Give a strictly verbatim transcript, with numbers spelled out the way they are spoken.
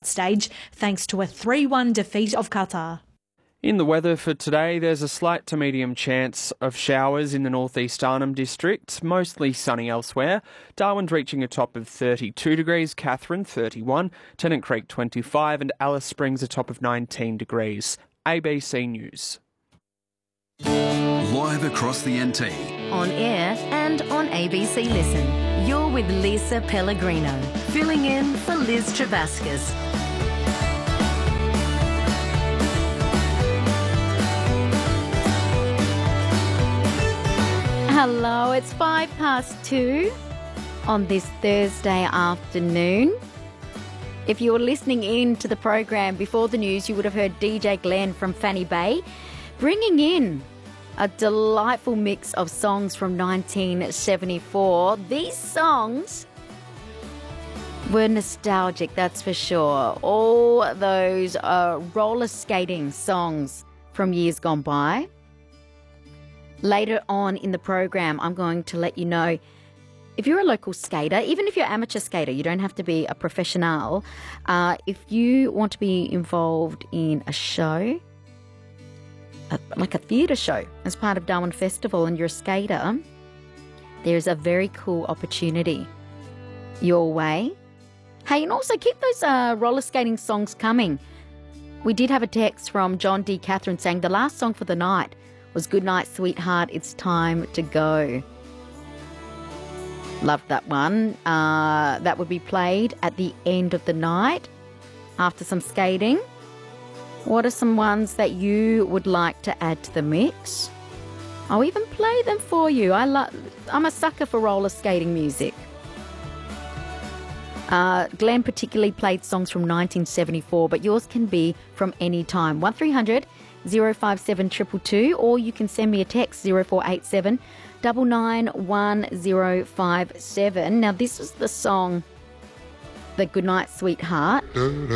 stage thanks to a three one defeat of Qatar. In the weather for today, there's a slight to medium chance of showers in the northeast Arnhem District, mostly sunny elsewhere. Darwin's reaching a top of thirty-two degrees, Katherine thirty-one, Tennant Creek twenty-five and Alice Springs a top of nineteen degrees. A B C News. Live across the N T. On air and on A B C Listen. You're with Lisa Pellegrino, filling in for Liz Travascus. Hello, it's five past two on this Thursday afternoon. If you were listening in to the program before the news, you would have heard D J Glenn from Fanny Bay bringing in a delightful mix of songs from nineteen seventy-four. These songs were nostalgic, that's for sure. All those uh, roller skating songs from years gone by. Later on in the program, I'm going to let you know if you're a local skater, even if you're an amateur skater, you don't have to be a professional. Uh, if you want to be involved in a show, a, like a theatre show, as part of Darwin Festival, and you're a skater, there's a very cool opportunity your way. Hey, and also keep those uh, roller skating songs coming. We did have a text from John D. Catherine saying the last song for the night was Goodnight Sweetheart, It's Time to Go. Loved that one. Uh, that would be played at the end of the night after some skating. What are some ones that you would like to add to the mix? I'll even play them for you. I love. I'm a sucker for roller skating music. Uh, Glenn particularly played songs from nineteen seventy-four, but yours can be from any time. one three hundred zero five seven two two two, or you can send me a text zero four eight seven nine nine one zero five seven. Now, this was the song, The Goodnight Sweetheart.